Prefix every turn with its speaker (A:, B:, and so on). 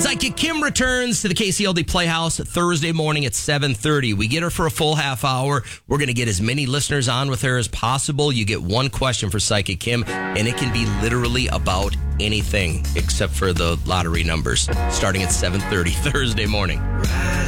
A: Psychic Kim returns to the KCLD Playhouse Thursday morning at 7:30. We get her for a full half hour. We're going to get as many listeners on with her as possible. You get one question for Psychic Kim, and it can be literally about anything except for the lottery numbers, starting at 7:30 Thursday morning.